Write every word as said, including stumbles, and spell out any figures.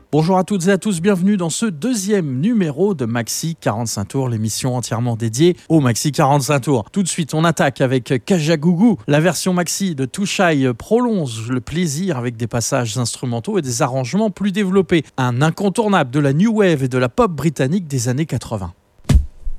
Bonjour à toutes et à tous, bienvenue dans ce deuxième numéro de Maxi quarante-cinq tours, l'émission entièrement dédiée au Maxi quarante-cinq tours. Tout de suite, on attaque avec Kajagougou. La version Maxi de Too Shy prolonge le plaisir avec des passages instrumentaux et des arrangements plus développés. Un incontournable de la New Wave et de la pop britannique des années quatre-vingts.